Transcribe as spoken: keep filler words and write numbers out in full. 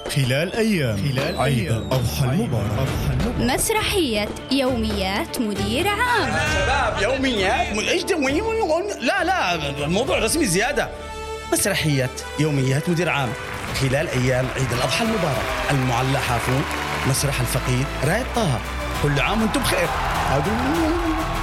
خلال أيام خلال عيد الأضحى المبارك. مسرحية يوميات مدير عام. شباب يوميات م- ايش دوي؟ لا لا الموضوع رسمي زيادة. مسرحية يوميات مدير عام خلال أيام عيد الأضحى المبارك. المعلى حافون، مسرح الفقيد، رايد طه. كل عام وانتم بخير.